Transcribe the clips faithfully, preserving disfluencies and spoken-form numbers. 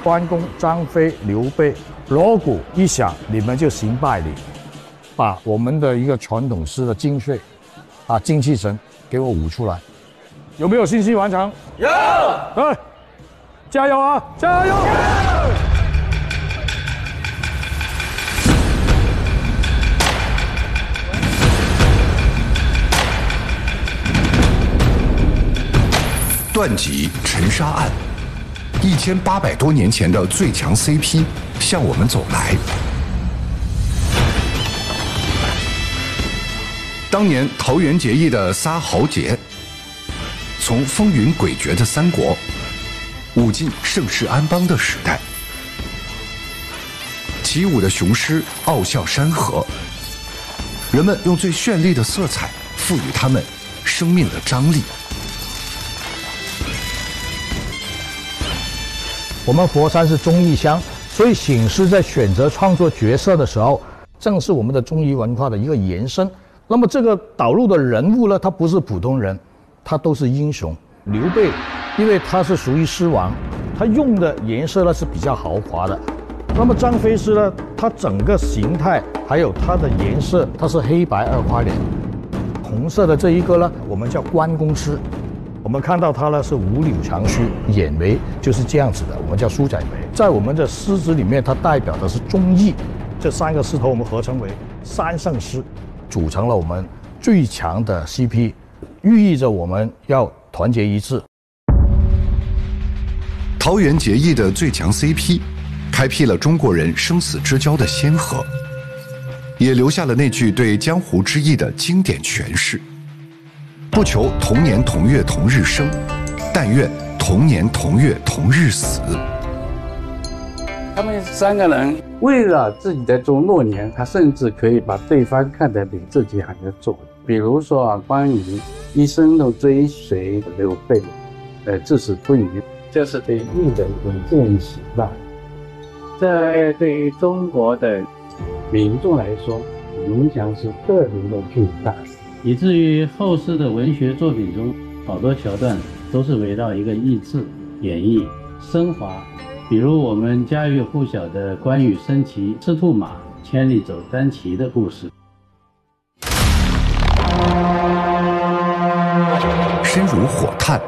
关公、张飞、刘备，锣鼓一响，你们就行拜礼，把我们的一个传统诗的精髓，啊，精气神给我舞出来。有没有信心完成？ 有。 哎，加油啊！加油！ 段吉沉沙案，一千八百多年前的最强 C P 向我们走来。当年桃园结义的仨豪杰，从风云诡谲的三国，舞进盛世安邦的时代。起舞的雄狮傲笑山河，人们用最绚丽的色彩赋予他们生命的张力。 我们佛山是综艺乡，所以醒狮在选择创作角色的时候，正是我们的综艺文化的一个延伸。那么这个导入的人物呢，他不是普通人，他都是英雄。刘备，因为他是属于狮王，他用的颜色呢是比较豪华的。那么张飞狮呢，他整个形态还有它的颜色，它是黑白二花脸。红色的这一个呢，我们叫关公狮。我们看到它呢是五柳长须，眼眉就是这样子的，我们叫苏仔眉。在我们的狮子里面，它代表的是忠义。这三个狮头我们合称为三圣狮，组成了我们最强的 C P， 寓意着我们要团结一致。 桃园结义的最强 C P， 开辟了中国人生死之交的先河，也留下了那句对江湖之意的经典诠释。不求同年同月同日生，但愿同年同月同日死。 他们三个人为了自己的中诺言，他甚至可以把对方看得比自己还要重。比如说啊，关羽一生都追随刘备，呃，至死不渝，这是对义的一种践行吧。这对于中国的民众来说，影响是特别的巨大。 以至于后世的文学作品中，好多桥段都是围绕一个义字演绎升华。比如我们家喻户晓的关羽升旗赤兔马，千里走单骑的故事。 身如火炭，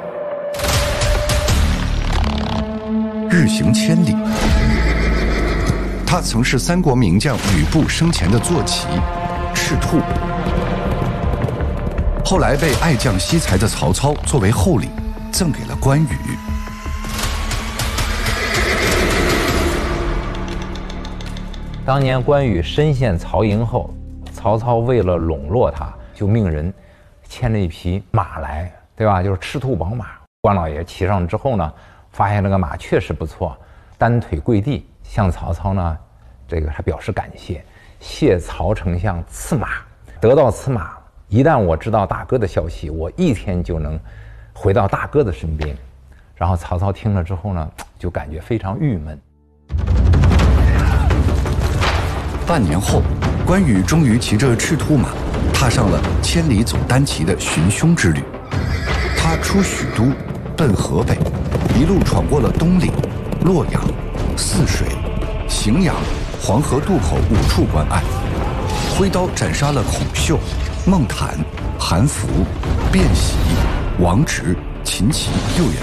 日行千里。他曾是三国名将吕布生前的坐骑赤兔，后来被爱将惜才的曹操作为厚礼赠给了关羽。 当年关羽身陷曹营后，曹操为了笼络他，就命人牵了一匹马来，对吧？就是赤兔宝马。关老爷骑上之后呢，发现这个马确实不错，单腿跪地向曹操呢，这个他表示感谢，谢曹丞相赐马。得到此马，一旦我知道大哥的消息，我一天就能回到大哥的身边。然后曹操听了之后呢，就感觉非常郁闷。 半年后，关羽终于骑着赤兔马，踏上了千里走单骑的寻凶之旅。他出许都，奔河北，一路闯过了东岭、洛阳、泗水、荥阳、黄河渡口五处关隘，挥刀斩杀了孔秀、孟坦、韩福、卞喜、王直、秦琪六员